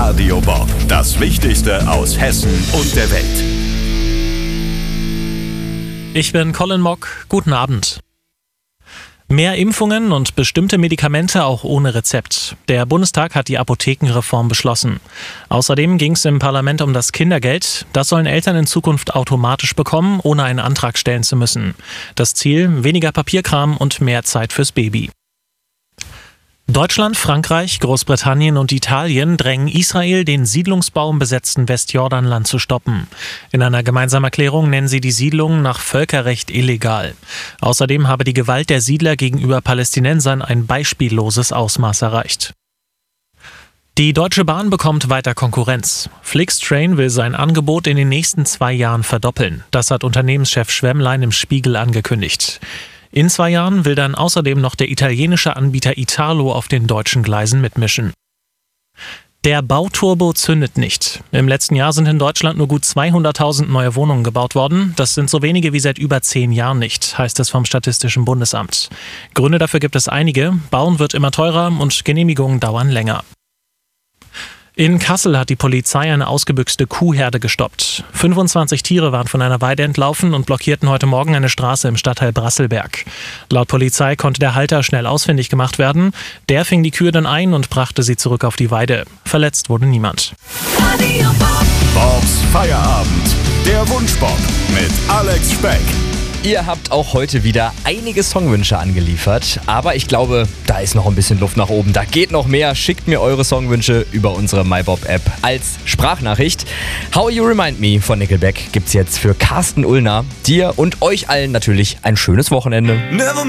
Radio Bob. Das Wichtigste aus Hessen und der Welt. Ich bin Colin Mock. Guten Abend. Mehr Impfungen und bestimmte Medikamente auch ohne Rezept. Der Bundestag hat die Apothekenreform beschlossen. Außerdem ging es im Parlament um das Kindergeld. Das sollen Eltern in Zukunft automatisch bekommen, ohne einen Antrag stellen zu müssen. Das Ziel: weniger Papierkram und mehr Zeit fürs Baby. Deutschland, Frankreich, Großbritannien und Italien drängen Israel, den Siedlungsbau im besetzten Westjordanland zu stoppen. In einer gemeinsamen Erklärung nennen sie die Siedlung nach Völkerrecht illegal. Außerdem habe die Gewalt der Siedler gegenüber Palästinensern ein beispielloses Ausmaß erreicht. Die Deutsche Bahn bekommt weiter Konkurrenz. Flixtrain will sein Angebot in den nächsten 2 Jahren verdoppeln. Das hat Unternehmenschef Schwemmlein im Spiegel angekündigt. In 2 Jahren will dann außerdem noch der italienische Anbieter Italo auf den deutschen Gleisen mitmischen. Der Bauturbo zündet nicht. Im letzten Jahr sind in Deutschland nur gut 200.000 neue Wohnungen gebaut worden. Das sind so wenige wie seit über 10 Jahren nicht, heißt es vom Statistischen Bundesamt. Gründe dafür gibt es einige. Bauen wird immer teurer und Genehmigungen dauern länger. In Kassel hat die Polizei eine ausgebüxte Kuhherde gestoppt. 25 Tiere waren von einer Weide entlaufen und blockierten heute Morgen eine Straße im Stadtteil Brasselberg. Laut Polizei konnte der Halter schnell ausfindig gemacht werden. Der fing die Kühe dann ein und brachte sie zurück auf die Weide. Verletzt wurde niemand. Bobs Feierabend. Der Wunschbob mit Alex Speck. Ihr habt auch heute wieder einige Songwünsche angeliefert, aber ich glaube, da ist noch ein bisschen Luft nach oben. Da geht noch mehr. Schickt mir eure Songwünsche über unsere MyBob-App als Sprachnachricht. How You Remind Me von Nickelback gibt's jetzt für Carsten Ullner. Dir und euch allen natürlich ein schönes Wochenende.